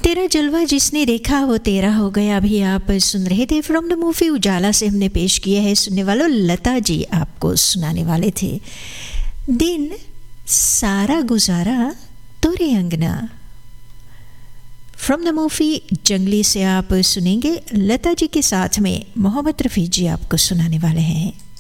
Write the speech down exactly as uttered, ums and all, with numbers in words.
तेरा जलवा जिसने देखा वो तेरा हो गया भी आप सुन रहे थे फ्रॉम द मूवी उजाला से हमने पेश किया है। सुनने वालों लता जी आपको सुनाने वाले थे दिन सारा गुजारा तोरे अंगना। फ्रॉम द मूवी जंगली से आप सुनेंगे लता जी के साथ में मोहम्मद रफ़ी जी आपको सुनाने वाले हैं।